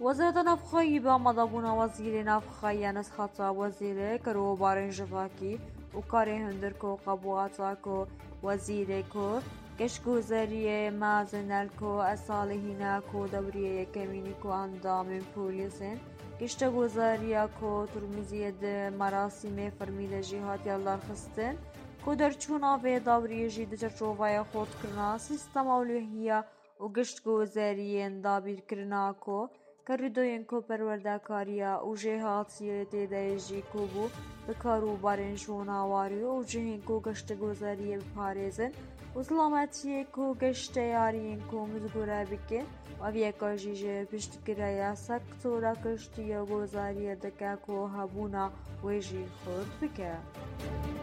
وزارت نفخایی با مدابون وزیر نفخایی نسخت وزیر کرو بارن جواکی و کاری هندر کو قبواتا کو وزیر کو کشگوزاری مازنل کو اصالحینا کو دوریه کمینی کو اندام پولیسن کشتگوزاری کو ترمزید مراسم فرمید جهات یالار خستن کو در چونا و دوریه جید چرچوبای خود کرنا سیستم اولویه و گشتگوزاری دابیر کرنا کو کردوین کو پروردگاریا و جهاتیه تدایجی کو بو بکارو بارنشون آواری و جهین کو گشتگوزاری بپارزن و سلامتیه کو گشتیارین کو مزگوره بکن و بیکاجیجه پشتگیره سکتورا گشتیه گوزاری دکه کو هبونا ویجی خود بکن.